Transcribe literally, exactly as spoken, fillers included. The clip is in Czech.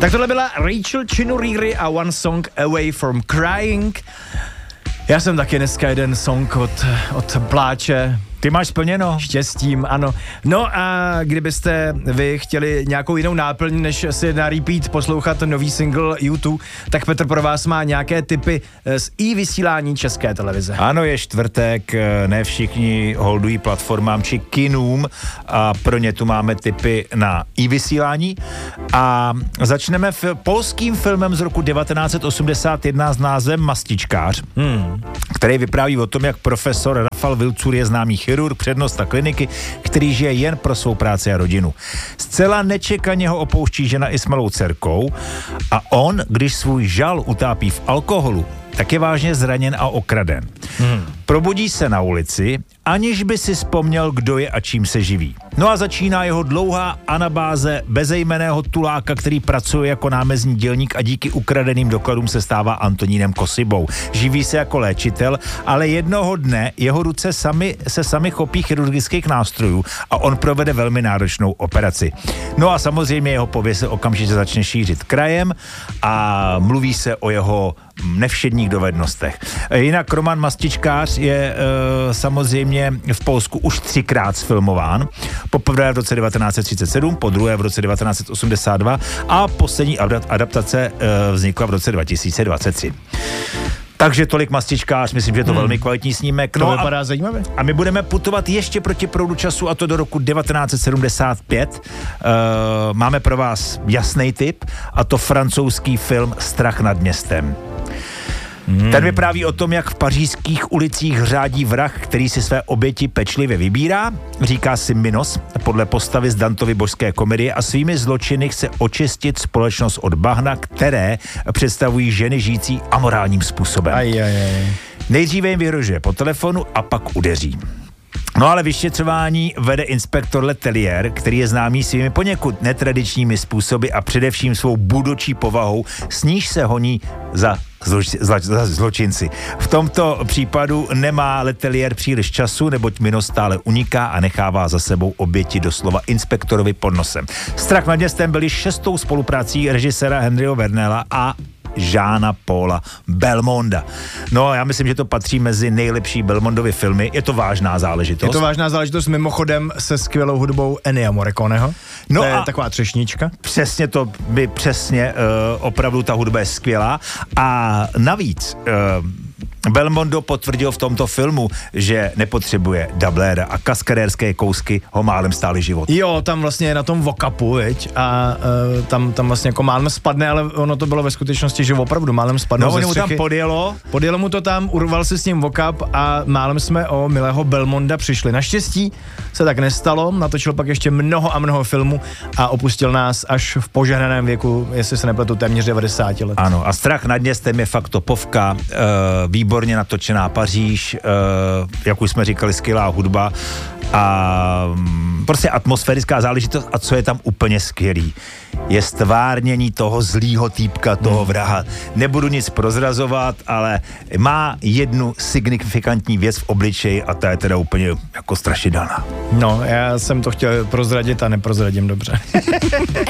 Tak tohle byla Rachel Chinouriri a One Song Away from Crying. Já jsem taky dneska jeden song od, od pláče. Ty máš splněno. Štěstím, ano. No a kdybyste vy chtěli nějakou jinou náplň, než si na repeat poslouchat nový single U dva, tak Petr pro vás má nějaké tipy z i-vysílání České televize. Ano, je čtvrtek, ne všichni holdují platformám či kinům a pro ně tu máme tipy na i-vysílání. A začneme f- polským filmem z roku devatenáct set osmdesát jedna s názvem Mastičkář, hmm. který vypráví o tom, jak profesor Rafal Vilcur je známý chirurg, přednosta kliniky, který žije jen pro svou práci a rodinu. Zcela nečekaně ho opouští žena i s malou dcerkou a on, když svůj žal utápí v alkoholu, tak je vážně zraněn a okraden. Hmm. Probudí se na ulici, aniž by si vzpomněl, kdo je a čím se živí. No a začíná jeho dlouhá anabáze bezejmenného tuláka, který pracuje jako námezní dělník a díky ukradeným dokladům se stává Antonínem Kosybou. Živí se jako léčitel, ale jednoho dne jeho ruce sami, se sami chopí chirurgických nástrojů a on provede velmi náročnou operaci. No a samozřejmě jeho pověst se okamžitě začne šířit krajem a mluví se o jeho nevšedních dovednostech. Jinak Roman Mastičkář je e, samozřejmě v Polsku už třikrát sfilmován. Poprvé v roce devatenáct set třicet sedm, po druhé v roce devatenáct set osmdesát dva a poslední adaptace e, vznikla v roce dva tisíce dvacet tři. Takže tolik Mastičkář, myslím, že je to hmm. velmi kvalitní snímek. No to vypadá a, zajímavě. A my budeme putovat ještě proti proudu času, a to do roku devatenáct set sedmdesát pět. Uh, máme pro vás jasný tip, a to francouzský film Strach nad městem. Hmm. Ten vypráví o tom, jak v pařížských ulicích řádí vrah, který si své oběti pečlivě vybírá. Říká si Minos, podle postavy z Dantovy božské komedie, a svými zločiny chce očistit společnost od bahna, které představují ženy žijící amorálním způsobem. Aj, aj, aj. Nejdříve jim vyhrožuje po telefonu a pak udeří. No ale vyšetřování vede inspektor Letelier, který je známý svými poněkud netradičními způsoby a především svou budočí povahou, s níž se honí za, zloči, za, za zločinci. V tomto případu nemá Letelier příliš času, neboť Minos stále uniká a nechává za sebou oběti doslova inspektorovi pod nosem. Strach nad městem byli šestou spoluprací režiséra Henryho Vernela a Jeana Paula Belmonda. No, já myslím, že to patří mezi nejlepší Belmondovy filmy. Je to vážná záležitost. Je to vážná záležitost mimochodem se skvělou hudbou Ennia Morriconeho. No to je a taková třešnička. Přesně to by přesně, uh, opravdu ta hudba je skvělá. A navíc uh, Belmondo potvrdil v tomto filmu, že nepotřebuje dubléra a kaskadérské kousky ho málem stály život. Jo, tam vlastně je na tom vokapu, viď? A uh, tam, tam vlastně jako málem spadne, ale ono to bylo ve skutečnosti, že opravdu málem spadne. No, mu tam podjelo. Podjelo mu to tam, urval si s ním vokap a málem jsme o milého Belmonda přišli. Naštěstí se tak nestalo, natočil pak ještě mnoho a mnoho filmů a opustil nás až v požehnaném věku, jestli se nepletu, téměř devadesát let. Ano, a Strach nad městem je fakt topovka, uh, výborně natočená Paříž, uh, jak už jsme říkali, skvělá hudba a um, prostě atmosférická záležitost. A co je tam úplně skvělý, je stvárnění toho zlýho týpka, toho vraha. Nebudu nic prozrazovat, ale má jednu signifikantní věc v obličeji a ta je teda úplně jako strašidelná. No, já jsem to chtěl prozradit a neprozradím dobře.